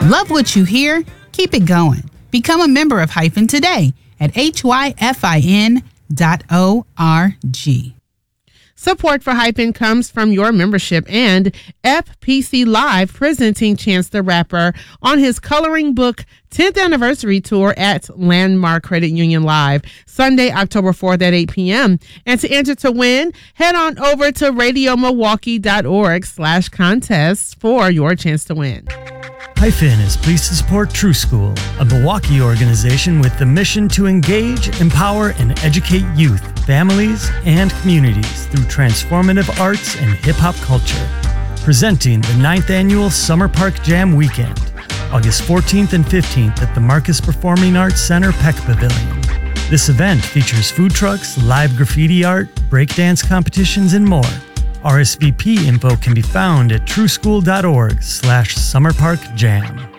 Love what you hear? Keep it going. Become a member of Hyphen today at hyphin.org. Support for Hyphen comes from your membership and FPC Live presenting Chance the Rapper on his Coloring Book 10th Anniversary Tour at Landmark Credit Union Live, Sunday, October 4th at 8 p.m. And to enter to win, head on over to radiomilwaukee.org/contests for your chance to win. Hyphen is pleased to support True School, a Milwaukee organization with the mission to engage, empower, and educate youth, families, and communities through transformative arts and hip-hop culture. Presenting the 9th Annual Summer Park Jam Weekend, August 14th and 15th at the Marcus Performing Arts Center Peck Pavilion. This event features food trucks, live graffiti art, breakdance competitions, and more. RSVP info can be found at trueschool.org/summerparkjam.